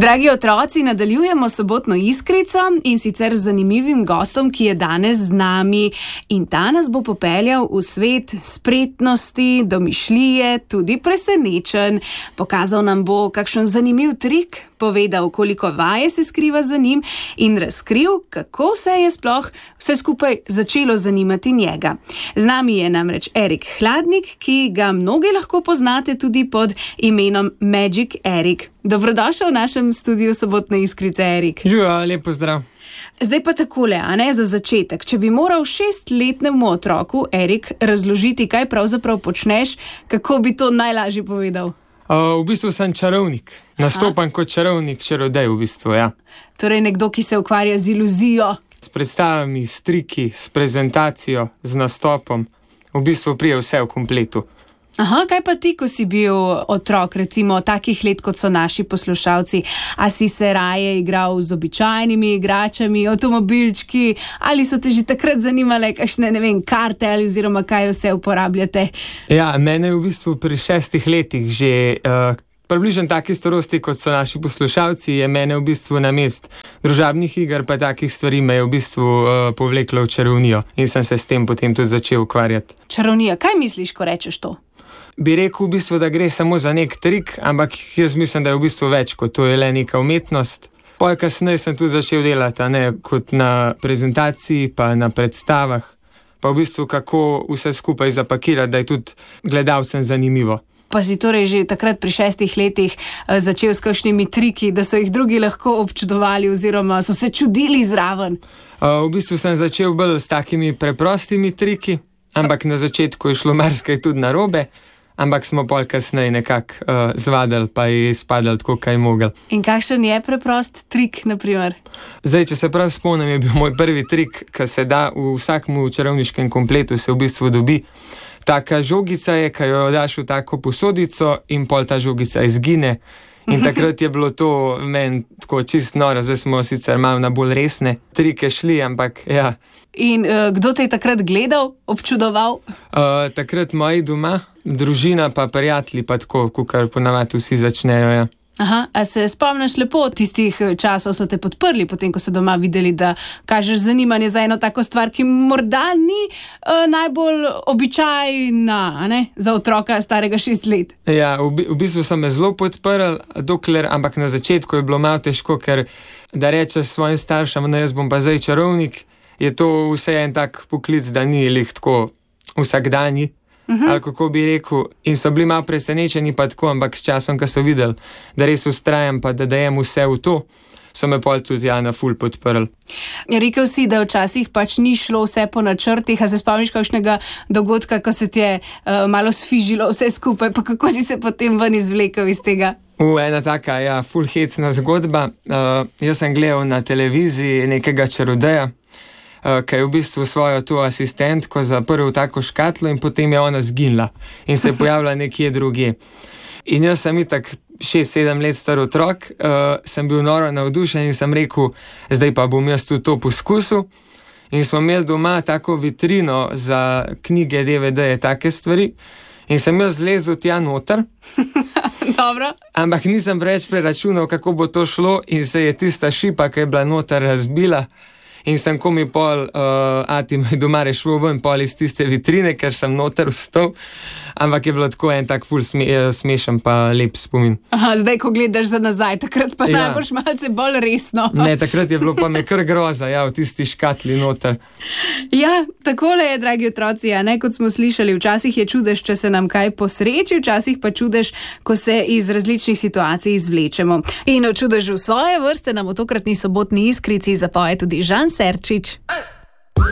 Dragi otroci, nadaljujemo sobotno iskrico in sicer z zanimivim gostom, ki je danes z nami. In ta nas bo popeljal v svet spretnosti, domišljije, tudi presenečen. Pokazal nam bo kakšen zanimiv trik, povedal, koliko vaje se skriva za njim in razkril, kako se je sploh vse skupaj začelo zanimati njega. Z nami je namreč Erik Hladnik, ki ga mnogi lahko poznate tudi pod imenom Magic Erik. Dobrodošel v našem studiu sobotne iskrice, Erik. Živijo, lep pozdrav. Zdaj pa takole, za začetek. Če bi moral 6-letnemu otroku, Erik, razložiti, kaj pravzaprav počneš, kako bi to najlažje povedal? V bistvu sem čarovnik. Nastopam kot čarovnik, čarodej v bistvu, ja. Torej nekdo, ki se ukvarja z iluzijo. S predstavami, s triki, s prezentacijo, z nastopom. V bistvu prije vse v kompletu. Aha, kaj pa ti, ko si bil otrok, recimo takih let, kot so naši poslušalci? A si se raje igral z običajnimi igračami, avtomobilčki, ali so te že takrat zanimale kakšne, karte ali oziroma kaj vse uporabljate? Ja, mene v bistvu pri 6 letih že približno taki starosti, kot so naši poslušalci, je mene v bistvu namest družabnih iger pa takih stvari me je v bistvu povleklo v čarovnijo in sem se s tem potem tudi začel ukvarjati. Čarovnija, kaj misliš, ko rečeš to? Bi rekel v bistvu, da gre samo za nek trik, ampak jaz mislim, da je v bistvu več, kot to je le neka umetnost. Potem kasneje sem tudi začel delati, kot na prezentaciji, pa na predstavah, pa v bistvu kako vse skupaj zapakirati, da je tudi gledalcem zanimivo. Pa si torej že takrat pri 6 letih začel s kakšnimi triki, da so jih drugi lahko občudovali oziroma so se čudili zraven? V bistvu sem začel bolj s takimi preprostimi triki, ampak na začetku je šlo marsikaj tudi narobe. Ampak smo pol kasneje nekako zvadili, pa je izpadali tako, kaj je mogel. In kakšen je preprost trik, naprimer? Zdaj, če se prav spomnim, je bil moj prvi trik, ki se da v vsakmu čarovniškem kompletu, se v bistvu dobi. Taka žogica je, ki jo daš v tako posodico in pol ta žogica izgine. In takrat je bilo to meni tako čist noro, zdaj smo sicer malo na bolj resne trike šli, ampak ja. In kdo te je takrat gledal, občudoval? Takrat moji doma, družina pa prijatelji, pa tako, kar ponavadi vsi začnejo, ja. Aha, a se spomniš lepo tistih časov, so te podprli, potem ko so doma videli, da kažeš zanimanje za eno tako stvar, ki morda ni najbolj običajna, za otroka starega 6 let? Ja, v bistvu so me zelo podprli, ampak na začetku je bilo malo težko, ker da rečeš svojim staršem, jaz bom pa zdaj čarovnik, je to vse en tak poklic, da ni lih tako vsakdanji. Ali kako bi rekel, in so bili malo presenečeni pa tako, ampak s časom, ko so videli, da res ustrajam pa da dajem vse v to, so me pol tudi na ful podprli. Rekel si, da včasih pač ni šlo vse po načrtih, a se spomniš kakšnega dogodka, ko se ti je malo sfižilo vse skupaj, pa kako si se potem ven izvlekel iz tega? Ena taka, ful hecna zgodba. Jaz sem gledal na televiziji nekega čarodeja, ki je v bistvu svojo to asistentko zaprl v tako škatlo in potem je ona zginila in se je pojavila nekje drugje. In jaz sem itak 6-7 let star otrok, sem bil noro navdušen in sem rekel, zdaj pa bom jaz tudi to poskusil. In smo imeli doma tako vitrino za knjige, DVD-je, take stvari. In sem jaz zlezel tja noter. Dobro. Ampak nisem preveč preračunal, kako bo to šlo in se je tista šipa, ki je bila noter, razbila. In sem komi pol, ati moj doma rešil ven pol iz tiste vitrine, ker sem noter vstal. Ampak je bilo tako en tak ful smešen pa lep spomin. Aha, zdaj, ko gledaš za nazaj, takrat pa najboljš malce bolj resno. Ne, takrat je bilo pa me kar groza, v tisti škatli noter. Ja, takole je, dragi otroci, kot smo slišali, včasih je čudež, če se nam kaj posreči, včasih pa čudež, ko se iz različnih situacij izvlečemo. In o čudežu svoje vrste nam v tokratni sobotni iskrici zapoje tudi Žan Serčič.